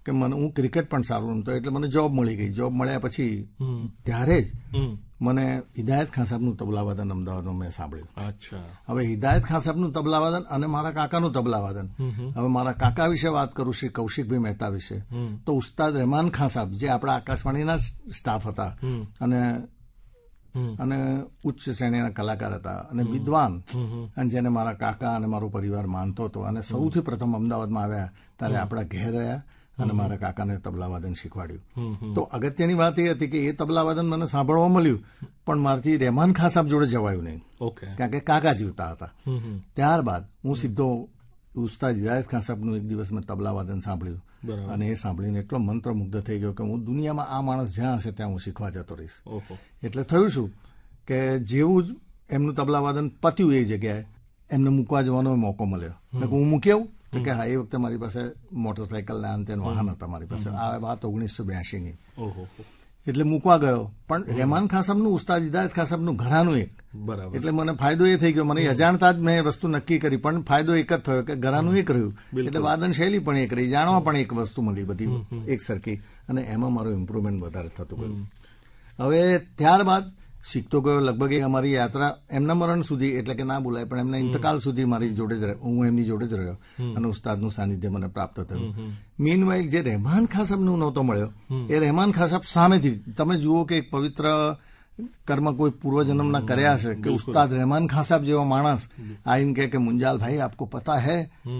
કે મને હું ક્રિકેટ પણ સારું રમતો, એટલે મને જોબ મળી ગઈ. જોબ મળ્યા પછી ત્યારે જ મને હિદાયત ખાન સાહેબનું તબલાવાદન અમદાવાદમાં મેં સાંભળ્યું. હવે હિદાયત ખાન સાહેબનું તબલાવાદન અને મારા કાકાનું તબલાવાદન. હવે મારા કાકા વિશે વાત કરું, શ્રી કૌશિકભાઈ મહેતા વિશે, તો ઉસ્તાદ રહેમાન ખાન સાહેબ જે આપણા આકાશવાણીના સ્ટાફ હતા અને ઉચ્ચ શ્રેણીના કલાકાર હતા અને વિદ્વાન, અને જેને મારા કાકા અને મારો પરિવાર માનતો હતો, અને સૌથી પ્રથમ અમદાવાદમાં આવ્યા ત્યારે આપણા ઘેર રહ્યા અને મારા કાકાને તબલાવાદન શીખવાડ્યું. તો અગત્યની વાત એ હતી કે એ તબલાવાદન મને સાંભળવા મળ્યું, પણ મારાથી રહેમાન ખાન સાહેબ જોડે જવાયું નહીં, કારણ કે કાકા જીવતા હતા. ત્યારબાદ હું સીધો ઉસ્તાદ હિદાયત ખાન સાહેબનું એક દિવસ મેં તબલાવાદન સાંભળ્યું, અને એ સાંભળીને એટલો મંત્રમુગ્ધ થઈ ગયો કે હું દુનિયામાં આ માણસ જ્યાં હશે ત્યાં હું શીખવા જતો રહીશ. એટલે થયું શું કે જેવું જ એમનું તબલાવાદન પત્યું એ જગ્યાએ એમને મૂકવા જવાનો મોકો મળ્યો. હું મૂકી આવું તો કે હા, એ વખતે મારી પાસે મોટરસાયકલના અંતે વાહન હતા મારી પાસે. આ વાત 1982ની. એટલે મૂકવા ગયો, પણ રહેમાન ખાન સાહેબનું, ઉસ્તાદ હિદાયત ખાન સાહેબનું ઘરાનું એક. એટલે મને ફાયદો એ થઈ ગયો, મને અજાણતા જ મેં વસ્તુ નક્કી કરી, પણ ફાયદો એક જ થયો કે ઘરાનું એક રહ્યું, એટલે વાદન શૈલી પણ એક રહી, જાણવા પણ એક વસ્તુ મળી, બધી એક સરખી, અને એમાં મારું ઇમ્પ્રુવમેન્ટ વધારે થતું ગયું. હવે ત્યારબાદ શીખતો ગયો. લગભગ અમારી યાત્રા એમના મરણ સુધી, એટલે કે ના બોલાય પણ એમના ઇંતકાલ સુધી મારી જોડે જ રહ્યો, હું એમની જોડે જ રહ્યો, અને ઉસ્તાદનું સાનિધ્ય મને પ્રાપ્ત થયું. મીનવાઇલ જે રહેમાન ખાન સાહેબનું નહોતો મળ્યો, એ રહેમાન ખાન સાહેબ સામેથી તમે જુઓ કે એક પવિત્ર કર્મ કોઈ પૂર્વજન્મના કર્યા છે કે ઉસ્તાદ રહેમાન ખાન સાહેબ જેવો માણસ આઈને કે મુંજાલ ભાઈ આપકો પતા હૈ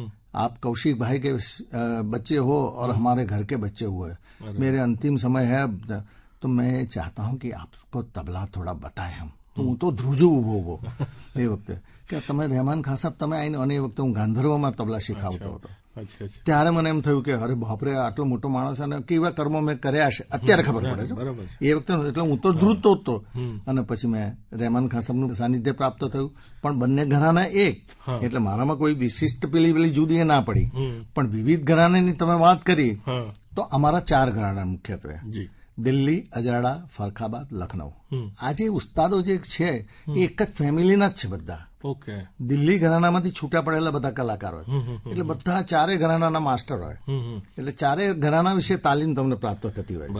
आप कौशिक भाई के बच्चे हो और हमारे घर के बच्चे हुए, मेरे अंतिम समय है तो मैं चाहता हूं कि आपको तबला थोड़ा बताए हम. તો હું તો ધ્રુજુ ઉભો એ વખતે કે તમે રહેમાન ખાન સાહેબ તમે આવીને, અને એ વખતે હું ગાંધર્વમાં તબલા શીખાવતો હતો. ત્યારે મને એમ થયું કે અરે બાપરે, આટલો મોટો માણસ અને કેવા કર્મો મેં કર્યા છે અત્યારે ખબર પડે છે. એ વખતે એટલે હું તો ધ્રુજતો જ હતો. અને પછી મેં રહેમાન ખાન સાહેબનું સાનિધ્ય પ્રાપ્ત થયું, પણ બંને ઘરાના એક, એટલે મારામાં કોઈ વિશિષ્ટ પેલી જુદી ના પડી. પણ વિવિધ ઘરાનાની તમે વાત કરી તો અમારા 4 ઘરાના મુખ્યત્વે: દિલ્હી, અજરાડા, ફરખાબાદ, લખનઉ. આ જે ઉસ્તાદો જે છે એ એક જ ફેમિલીના જ છે બધા. દિલ્હી ઘરાનામાંથી છૂટા પડેલા બધા કલાકારો હોય, એટલે બધા 4 ઘરાનાના માસ્ટર હોય, એટલે 4 ઘરાના વિશે તાલીમ તમને પ્રાપ્ત થતી હોય.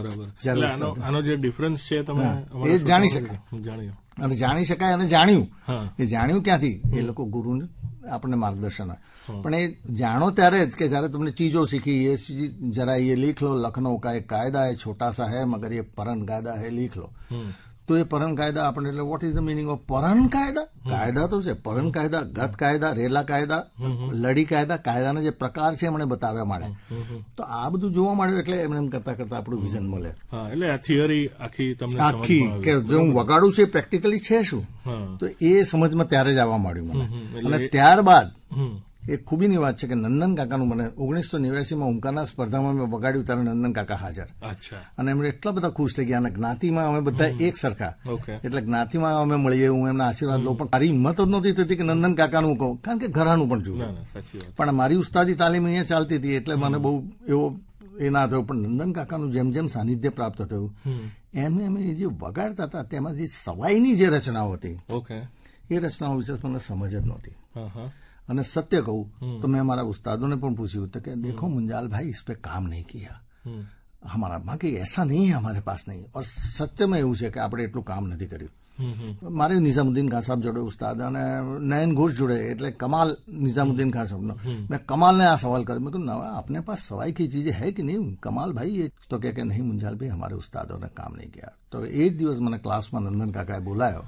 આનો જે ડિફરન્સ છે તમે એ જાણી શકાય, અને જાણી શકાય, અને જાણ્યું. એ જાણ્યું ક્યાંથી? એ લોકો ગુરુને આપણને માર્ગદર્શન હોય. પણ એ જાણો ત્યારે જ કે જયારે તમને ચીજો સીખી, એ જરા ये लिख लो, लखनऊ का एक कायदा है, छोटा सा है मगर ये परन कायदा है, लिख लो. તો એ પરન કાયદા આપણે, એટલે what is the meaning of પરન કાયદા? કાયદા તો છે, પરન કાયદા, ગત કાયદા, રેલા કાયદા, લડી કાયદા, કાયદાના જે પ્રકાર છે એમણે બતાવ્યા માંડે. તો આ બધું જોવા માંડ્યું, એટલે એમને એમ કરતા કરતા આપણું વિઝન મળે. એટલે આ થિયરી આખી કે જો હું વગાડું છું એ પ્રેક્ટિકલી છે શું, તો એ સમજમાં ત્યારે જ આવવા માંડ્યું મને. અને ત્યારબાદ એક ખૂબીની વાત છે કે નંદન કાકાનું મને 1989માં ઉમકાના સ્પર્ધામાં મેં વગાડ્યું ત્યારે નંદન કાકા હાજર, અને એમણે એટલા બધા ખુશ થઈ ગયા. અને જ્ઞાતિમાં અમે બધા એક સરખા, એટલે જ્ઞાતિમાં અમે મળીએ, હું એમના આશીર્વાદ લઉં, પણ મારી હિંમત જ નહોતી થતી કે નંદન કાકાનું કહું, કારણ કે ઘરાનું પણ જોયું. પણ મારી ઉસ્તાદી તાલીમ અહીંયા ચાલતી હતી, એટલે મને બહુ એવો એ ના થયો. પણ નંદન કાકાનું જેમ જેમ સાનિધ્ય પ્રાપ્ત થયું, એમને અમે જે વગાડતા હતા તેમાં જે સવાઈની જે રચનાઓ હતી, એ રચનાઓ વિશે મને સમજ જ નહોતી. અને સત્ય કહું તો મેં हमारा उस्तादों ने પણ પૂછ્યું તો કે देखो मुंजाल भाई इस पे काम नहीं किया, हमारा बाकी ऐसा नहीं है हमारे पास नहीं. और સત્યમાં એવું છે કે આપણે એટલું કામ નથી કર્યું. મારે નિઝામુદ્દીન ખાન સાહેબ જોડે ઉસ્તાદ અને નયન ઘોષ જોડે, એટલે કમાલ નિઝામુદ્દીન ખાન સાહેબનો, મેં કમાલને આ સવાલ કર્યો, મેં કહ્યું આપને પાસ સવાઈ की चीजें है कि नहीं कमाल भाई? ये तो કે नहीं मुंजाल भाई हमारे उस्तादों ने काम नहीं किया. તો એક દિવસ મને ક્લાસમાં નંદન કાકાએ બોલાયો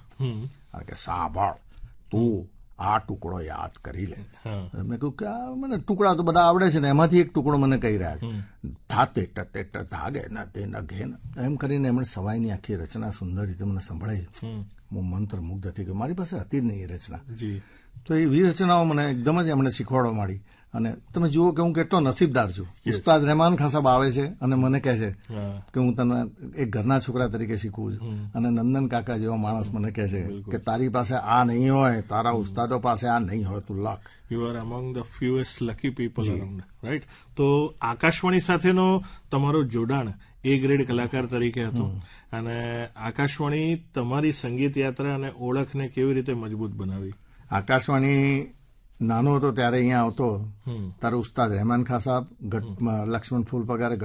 કે સાંભળ તું આ ટુકડો યાદ કરી લે. મેં કહ્યું કે મને ટુકડા તો બધા આવડે છે ને, એમાંથી એક ટુકડો મને કહી રહ્યા છે, ધાતે ટતે ધાગે ન તે ન ઘે ન, એમ કરીને એમણે સવાઈની આખી રચના સુંદર રીતે મને સંભળાઈ. હું મંત્ર મુગ્ધ થઈ ગયો. મારી પાસે હતી જ નહીં એ રચના. તો એવી રચનાઓ મને એકદમ જ એમણે શીખવાડવા માંડી. અને તમે જુઓ કે હું કેટલો નસીબદાર છું. ઉસ્તાદ રહેમાન ખાન સાહેબ આવે છે અને મને કહે છે કે હું તને એક ઘરના છોકરા તરીકે શીખવું છું, અને નંદન કાકા જેવો માણસ મને કહે છે કે તારી પાસે આ નહીં હોય, તારા ઉસ્તાદો પાસે આ નહીં હોય, તું લક. You are અમંગ the ફ્યુએસ્ટ lucky people around, right? તો આકાશવાણી સાથેનો તમારો જોડાણ એ ગ્રેડ કલાકાર તરીકે હતું, અને આકાશવાણી તમારી સંગીત યાત્રા અને ઓળખને કેવી રીતે મજબૂત બનાવી? આકાશવાણી નાનો હતો ત્યારે અહીંયા આવતો, તારો ઉસ્તાદ રહેમાન ખાન સાહેબ લક્ષ્મણ ફૂલ પગારે